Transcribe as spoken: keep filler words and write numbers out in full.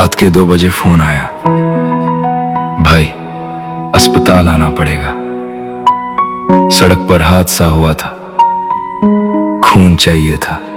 रात के दो बजे फोन आया, भाई अस्पताल आना पड़ेगा, सड़क पर हादसा हुआ था, खून चाहिए था।